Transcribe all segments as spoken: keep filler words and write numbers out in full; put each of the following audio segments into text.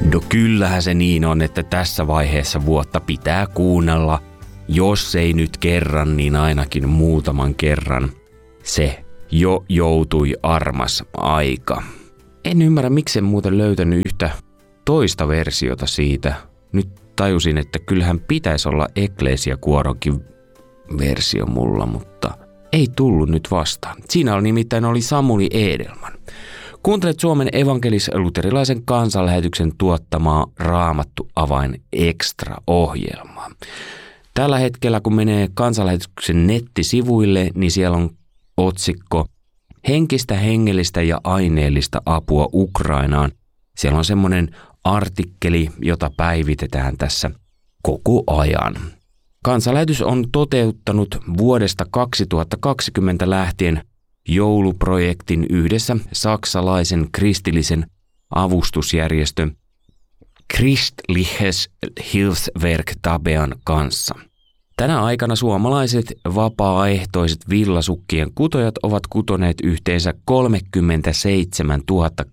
No kyllähän se niin on, että tässä vaiheessa vuotta pitää kuunnella, jos ei nyt kerran, niin ainakin muutaman kerran. Se jo joutui armas aika. En ymmärrä, miksi en muuten löytänyt yhtä toista versiota siitä. Nyt tajusin, että kyllähän pitäisi olla Eklesia-kuoronkin versio mulla, mutta ei tullut nyt vastaan. Siinä oli nimittäin oli Samuli Edelman. Kuuntelet Suomen evankelis-luterilaisen kansanlähetyksen tuottamaa Raamattu Avain Extra-ohjelmaa. Tällä hetkellä, kun menee kansanlähetyksen nettisivuille, niin siellä on otsikko Henkistä, hengellistä ja aineellista apua Ukrainaan. Siellä on semmoinen artikkeli, jota päivitetään tässä koko ajan. Kansanlähetys on toteuttanut vuodesta kaksituhattakaksikymmentä lähtien jouluprojektin yhdessä saksalaisen kristillisen avustusjärjestö Christliches Hilfswerk Tabean kanssa. Tänä aikana suomalaiset vapaaehtoiset villasukkien kutojat ovat kutoneet yhteensä kolmekymmentäseitsemäntuhatta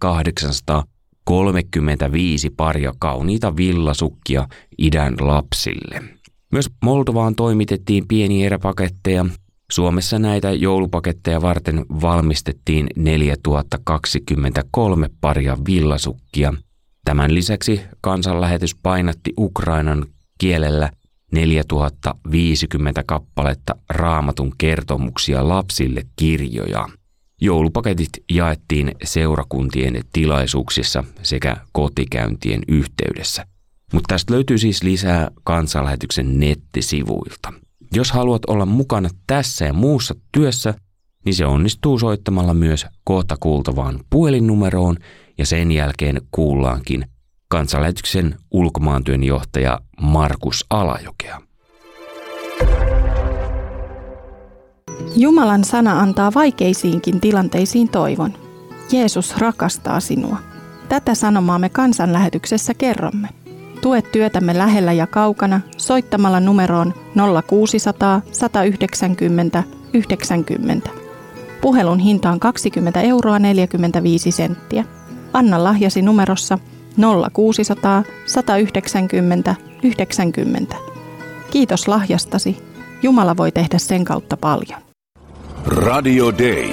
kahdeksansataakolmekymmentäviisi paria kauniita villasukkia idän lapsille. Myös Moldovaan toimitettiin pieniä eräpaketteja. Suomessa näitä joulupaketteja varten valmistettiin neljätuhatta kaksikymmentäkolme paria villasukkia. Tämän lisäksi kansanlähetys painatti Ukrainan kielellä neljätuhatta viisikymmentä kappaletta Raamatun kertomuksia lapsille kirjoja. Joulupaketit jaettiin seurakuntien tilaisuuksissa sekä kotikäyntien yhteydessä. Mutta tästä löytyy siis lisää kansanlähetyksen nettisivuilta. Jos haluat olla mukana tässä ja muussa työssä, niin se onnistuu soittamalla myös kohta kuultavaan puhelinnumeroon ja sen jälkeen kuullaankin kansanlähetyksen ulkomaantyönjohtaja Markus Alajokea. Jumalan sana antaa vaikeisiinkin tilanteisiin toivon. Jeesus rakastaa sinua. Tätä sanomaa me kansanlähetyksessä kerromme. Tue työtämme lähellä ja kaukana soittamalla numeroon nolla kuusisataa, sata yhdeksänkymmentä, yhdeksänkymmentä. Puhelun hinta on kaksikymmentä euroa neljäkymmentäviisi senttiä. Anna lahjasi numerossa nolla kuusisataa, sata yhdeksänkymmentä, yhdeksänkymmentä. Kiitos lahjastasi. Jumala voi tehdä sen kautta paljon. Radio Day.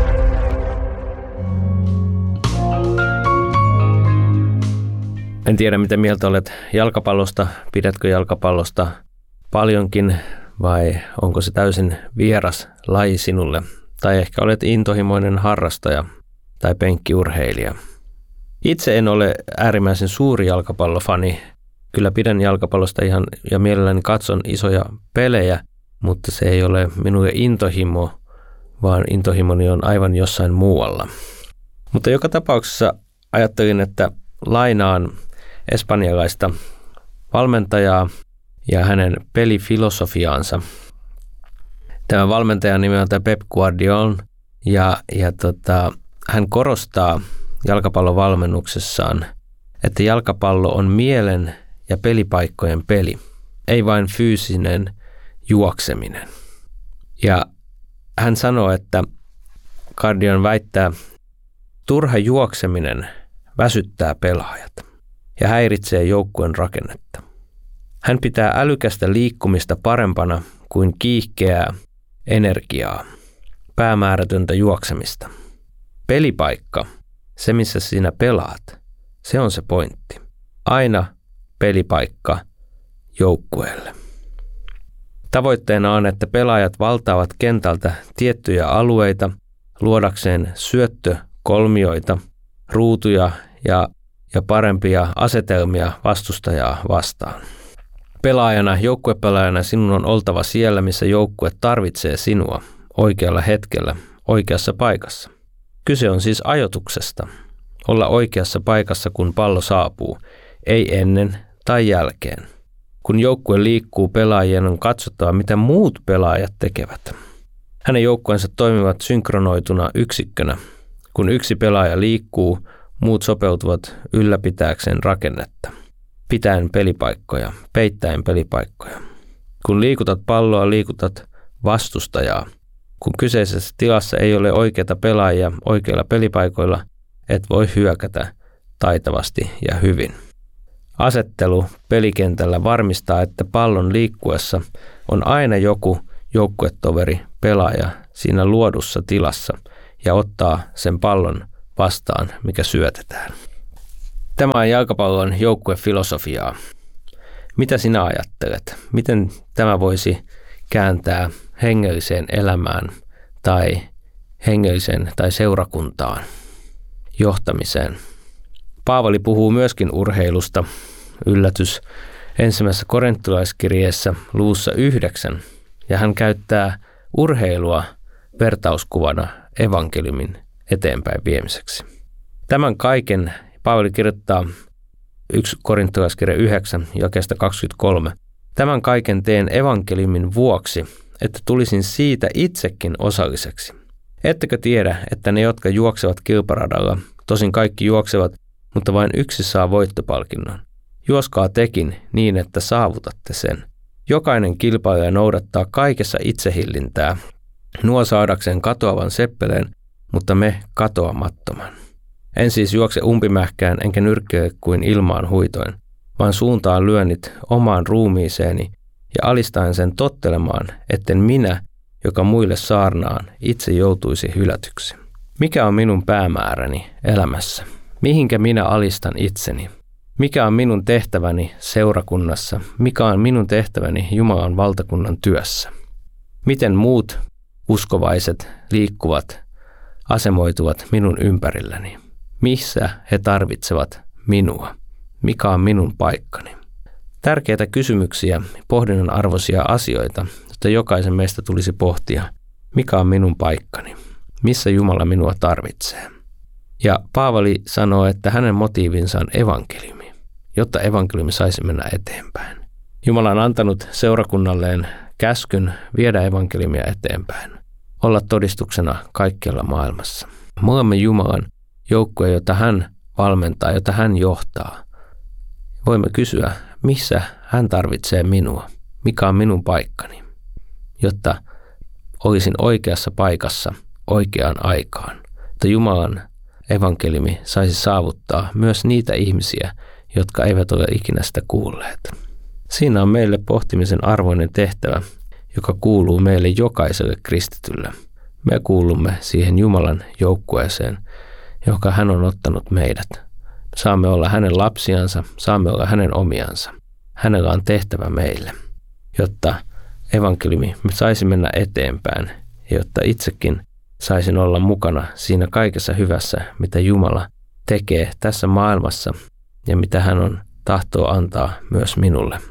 En tiedä, mitä mieltä olet jalkapallosta. Pidätkö jalkapallosta paljonkin vai onko se täysin vieras laji sinulle? Tai ehkä olet intohimoinen harrastaja tai penkkiurheilija. Itse en ole äärimmäisen suuri jalkapallofani. Kyllä pidän jalkapallosta ihan ja mielelläni katson isoja pelejä, mutta se ei ole minulle intohimo, vaan intohimoni on aivan jossain muualla. Mutta joka tapauksessa ajattelin, että lainaan espanjalaista valmentajaa ja hänen pelifilosofiaansa. Tämä valmentajan nimi on Pep Guardiola ja, ja tota, hän korostaa jalkapallovalmennuksessaan, että jalkapallo on mielen ja pelipaikkojen peli, ei vain fyysinen juokseminen. Ja hän sanoo, että Guardiola väittää, turha juokseminen väsyttää pelaajat ja häiritsee joukkueen rakennetta. Hän pitää älykästä liikkumista parempana kuin kiihkeää energiaa, päämäärätöntä juoksemista. Pelipaikka, se missä sinä pelaat, se on se pointti. Aina pelipaikka joukkueelle. Tavoitteena on, että pelaajat valtaavat kentältä tiettyjä alueita luodakseen syöttökolmioita, ruutuja ja, ja parempia asetelmia vastustajaa vastaan. Pelaajana, joukkuepelaajana sinun on oltava siellä, missä joukkue tarvitsee sinua oikealla hetkellä, oikeassa paikassa. Kyse on siis ajoituksesta. Olla oikeassa paikassa, kun pallo saapuu, ei ennen tai jälkeen. Kun joukkue liikkuu, pelaajien on katsottava, mitä muut pelaajat tekevät. Hänen joukkueensa toimivat synkronoituna yksikkönä. Kun yksi pelaaja liikkuu, muut sopeutuvat ylläpitääkseen rakennetta. Pitäen pelipaikkoja, peittäen pelipaikkoja. Kun liikutat palloa, liikutat vastustajaa. Kun kyseisessä tilassa ei ole oikeita pelaajia oikeilla pelipaikoilla, et voi hyökätä taitavasti ja hyvin. asettelu pelikentällä varmistaa, että pallon liikkuessa on aina joku joukkuetoveri, pelaaja siinä luodussa tilassa ja ottaa sen pallon vastaan, mikä syötetään. Tämä on jalkapallon joukkuefilosofiaa. Mitä sinä ajattelet? Miten tämä voisi kääntää hengelliseen elämään tai hengelliseen tai seurakuntaan, johtamiseen? Paavali puhuu myöskin urheilusta. Yllätys ensimmäisessä korintolaiskirjeessä luvussa yhdeksän. Ja hän käyttää urheilua vertauskuvana evankeliumin eteenpäin viemiseksi. Tämän kaiken Paavali kirjoittaa yksi korintolaiskirja yhdeksän jakeesta kaksikymmentäkolme. Tämän kaiken teen evankeliumin vuoksi, että tulisin siitä itsekin osalliseksi. Ettekö tiedä, että ne, jotka juoksevat kilparadalla, tosin kaikki juoksevat, mutta vain yksi saa voittopalkinnon. Juoskaa tekin niin, että saavutatte sen. Jokainen kilpailija noudattaa kaikessa itsehillintää, nuo saadakseen katoavan seppeleen, mutta me katoamattoman. En siis juokse umpimähkään enkä nyrkkeile kuin ilmaan huitoin, vaan suuntaan lyönnit omaan ruumiiseeni ja alistaen sen tottelemaan, etten minä, joka muille saarnaan, itse joutuisi hylätyksi. Mikä on minun päämääräni elämässä? Mihinkä minä alistan itseni? Mikä on minun tehtäväni seurakunnassa? Mikä on minun tehtäväni Jumalan valtakunnan työssä? Miten muut uskovaiset liikkuvat, asemoituvat minun ympärilläni? Missä he tarvitsevat minua? Mikä on minun paikkani? Tärkeitä kysymyksiä, pohdinnan arvoisia asioita, joita jokaisen meistä tulisi pohtia. Mikä on minun paikkani? Missä Jumala minua tarvitsee? Ja Paavali sanoo, että hänen motiivinsa on evankeliumi, jotta evankeliumi saisi mennä eteenpäin. Jumala on antanut seurakunnalleen käskyn viedä evankeliumia eteenpäin, olla todistuksena kaikkialla maailmassa. Me olemme Jumalan joukkue, jota hän valmentaa, jota hän johtaa. Voimme kysyä, missä hän tarvitsee minua, mikä on minun paikkani, jotta olisin oikeassa paikassa oikeaan aikaan, että Jumalan evankeliumi saisi saavuttaa myös niitä ihmisiä, jotka eivät ole ikinä sitä kuulleet. Siinä on meille pohtimisen arvoinen tehtävä, joka kuuluu meille jokaiselle kristitylle. Me kuulumme siihen Jumalan joukkueeseen, joka hän on ottanut meidät. Saamme olla hänen lapsiansa, saamme olla hänen omiansa. Hänellä on tehtävä meille, jotta evankeliumi saisi mennä eteenpäin ja jotta itsekin saisin olla mukana siinä kaikessa hyvässä, mitä Jumala tekee tässä maailmassa ja mitä hän on tahtoo antaa myös minulle.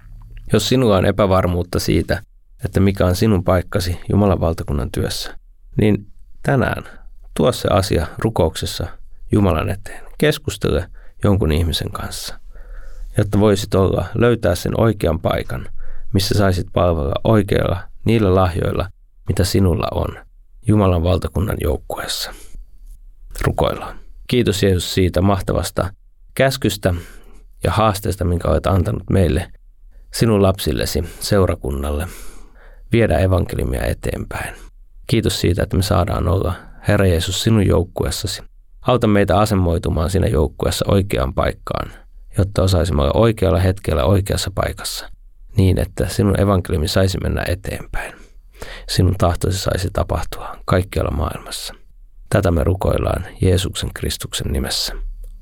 Jos sinulla on epävarmuutta siitä, että mikä on sinun paikkasi Jumalan valtakunnan työssä, niin tänään tuo se asia rukouksessa Jumalan eteen. Keskustele jonkun ihmisen kanssa, jotta voisit olla, löytää sen oikean paikan, missä saisit palvella oikealla niillä lahjoilla, mitä sinulla on Jumalan valtakunnan joukkueessa. Rukoillaan. Kiitos Jeesus siitä mahtavasta käskystä ja haasteesta, minkä olet antanut meille, sinun lapsillesi, seurakunnalle, viedä evankeliumia eteenpäin. Kiitos siitä, että me saadaan olla, Herra Jeesus, sinun joukkueessasi. Auta meitä asemoitumaan siinä joukkueessa oikeaan paikkaan, jotta osaisimme olla oikealla hetkellä oikeassa paikassa, niin että sinun evankeliumi saisi mennä eteenpäin. Sinun tahtosi saisi tapahtua kaikkialla maailmassa. Tätä me rukoillaan Jeesuksen Kristuksen nimessä.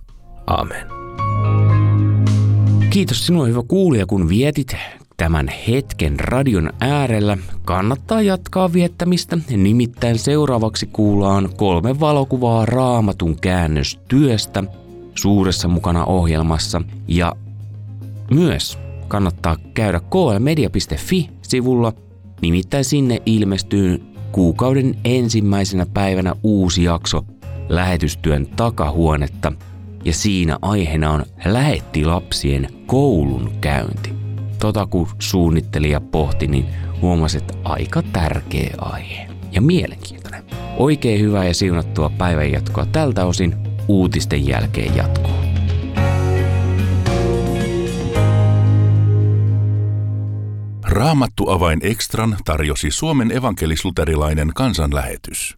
Aamen. Kiitos sinulle, hyvä kuulija, kun vietit tämän hetken radion äärellä. Kannattaa jatkaa viettämistä, nimittäin seuraavaksi kuullaan kolme valokuvaa Raamatun käännöstyöstä suuressa mukana ohjelmassa. Ja myös kannattaa käydä k l media piste f i-sivulla, nimittäin sinne ilmestyy kuukauden ensimmäisenä päivänä uusi jakso lähetystyön takahuonetta. Ja siinä aiheena on lähettilapsien koulun käynti. Tota kun suunnitteli ja pohti, niin huomasi, että aika tärkeä aihe ja mielenkiintoinen. Oikein hyvää ja siunattua päivänjatkoa tältä osin. Uutisten jälkeen jatkuu. Raamattu avain ekstran tarjosi Suomen evankelis-luterilainen kansanlähetys.